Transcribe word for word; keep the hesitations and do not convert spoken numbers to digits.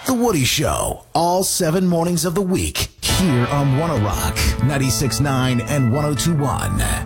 The Woody Show, all seven mornings of the week, here on One oh Rock, ninety-six point nine and one oh two point one.